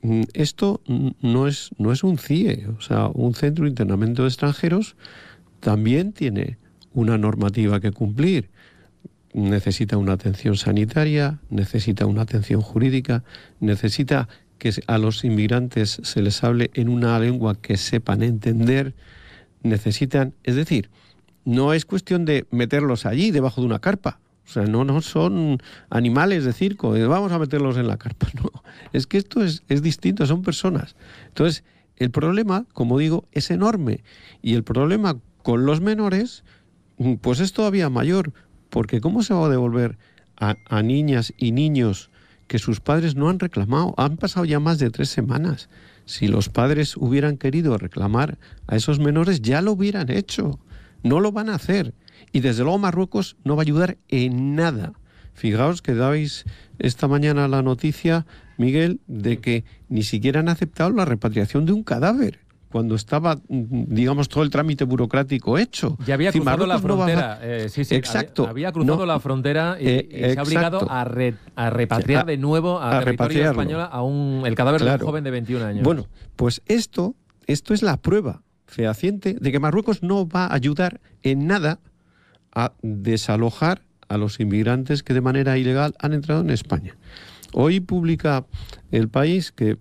esto no es un CIE, o sea, un centro de internamiento de extranjeros también tiene una normativa que cumplir. Necesita una atención sanitaria, necesita una atención jurídica, necesita que a los inmigrantes se les hable en una lengua que sepan entender, necesitan, es decir, no es cuestión de meterlos allí debajo de una carpa, o sea, no son animales de circo, vamos a meterlos en la carpa, no, es que esto es distinto, son personas. Entonces, el problema, como digo, es enorme, y el problema con los menores, pues es todavía mayor, porque ¿cómo se va a devolver a niñas y niños que sus padres no han reclamado? Han pasado ya más de 3 semanas. Si los padres hubieran querido reclamar a esos menores, ya lo hubieran hecho. No lo van a hacer. Y desde luego Marruecos no va a ayudar en nada. Fijaos que dabais esta mañana la noticia, Miguel, de que ni siquiera han aceptado la repatriación de un cadáver, cuando estaba, digamos, todo el trámite burocrático hecho. Ya había cruzado la frontera. Sí, exacto. Había cruzado la frontera y se ha obligado a repatriar de nuevo a territorio español el cadáver de un joven de 21 años. Bueno, pues esto es la prueba fehaciente de que Marruecos no va a ayudar en nada a desalojar a los inmigrantes que de manera ilegal han entrado en España. Hoy publica El País que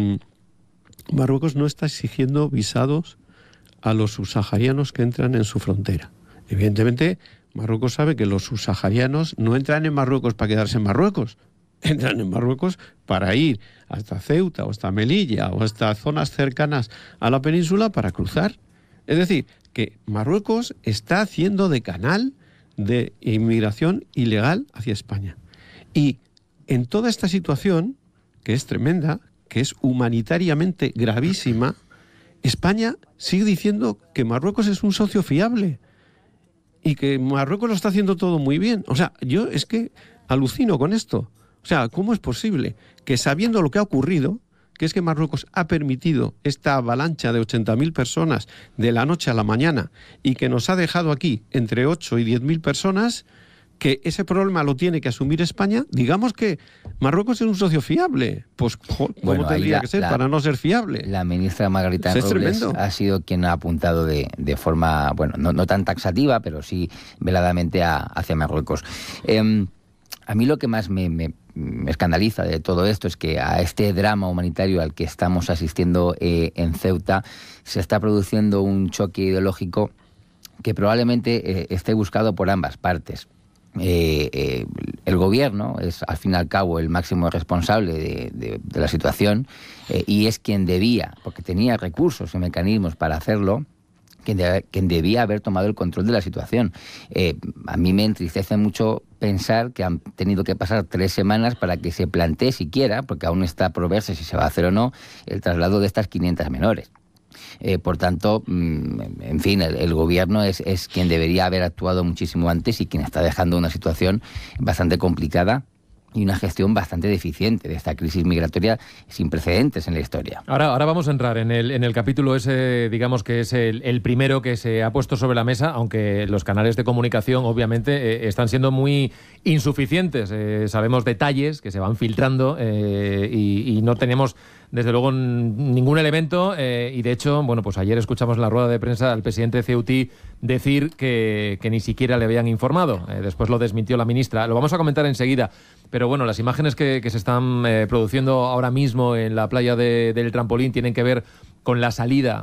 Marruecos no está exigiendo visados a los subsaharianos que entran en su frontera. Evidentemente, Marruecos sabe que los subsaharianos no entran en Marruecos para quedarse en Marruecos. Entran en Marruecos para ir hasta Ceuta o hasta Melilla o hasta zonas cercanas a la península para cruzar. Es decir, que Marruecos está haciendo de canal de inmigración ilegal hacia España. Y en toda esta situación, que es tremenda, que es humanitariamente gravísima, España sigue diciendo que Marruecos es un socio fiable y que Marruecos lo está haciendo todo muy bien. O sea, yo es que alucino con esto. O sea, ¿cómo es posible que sabiendo lo que ha ocurrido, que es que Marruecos ha permitido esta avalancha de 80.000 personas de la noche a la mañana y que nos ha dejado aquí entre 8 y 10.000 personas, que ese problema lo tiene que asumir España? Digamos que Marruecos es un socio fiable. Pues, ¿cómo tendría que ser para no ser fiable? La ministra Margarita Robles ha sido quien ha apuntado de forma, bueno, no tan taxativa, pero sí veladamente hacia Marruecos. A mí lo que más me escandaliza de todo esto es que a este drama humanitario al que estamos asistiendo en Ceuta se está produciendo un choque ideológico que probablemente esté buscado por ambas partes. El gobierno es al fin y al cabo el máximo responsable de la situación y es quien debía, porque tenía recursos y mecanismos para hacerlo, quien debía haber tomado el control de la situación. A mí me entristece mucho pensar que han tenido que pasar 3 semanas para que se plantee siquiera, porque aún está por verse si se va a hacer o no, el traslado de estas 500 menores. Por tanto, en fin, el gobierno es quien debería haber actuado muchísimo antes y quien está dejando una situación bastante complicada y una gestión bastante deficiente de esta crisis migratoria sin precedentes en la historia. Ahora vamos a entrar en el capítulo ese, digamos que es el primero que se ha puesto sobre la mesa, aunque los canales de comunicación obviamente están siendo muy insuficientes. Sabemos detalles que se van filtrando y no tenemos desde luego ningún elemento y de hecho, bueno, pues ayer escuchamos en la rueda de prensa al presidente ceutí decir que ni siquiera le habían informado. Después lo desmintió la ministra. Lo vamos a comentar enseguida. Pero bueno, las imágenes que se están produciendo ahora mismo en la playa del Trampolín tienen que ver con la salida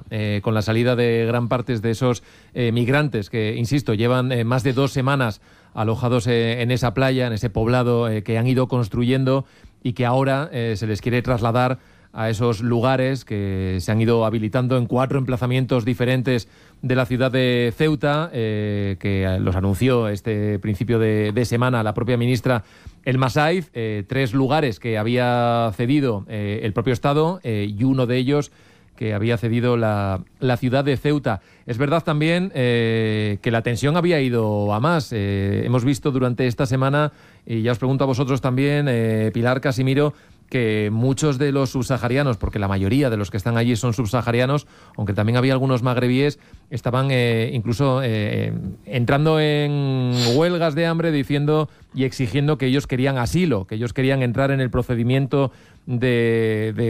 de gran parte de esos migrantes que, insisto, llevan más de 2 semanas alojados en esa playa, en ese poblado que han ido construyendo y que ahora se les quiere trasladar a esos lugares que se han ido habilitando en 4 emplazamientos diferentes de la ciudad de Ceuta, que los anunció este principio de semana la propia ministra El Massaif, 3 lugares que había cedido el propio Estado y uno de ellos que había cedido la ciudad de Ceuta. Es verdad también que la tensión había ido a más. Hemos visto durante esta semana, y ya os pregunto a vosotros también, Pilar, Casimiro, que muchos de los subsaharianos, porque la mayoría de los que están allí son subsaharianos, aunque también había algunos magrebíes, estaban incluso entrando en huelgas de hambre diciendo y exigiendo que ellos querían asilo, que ellos querían entrar en el procedimiento de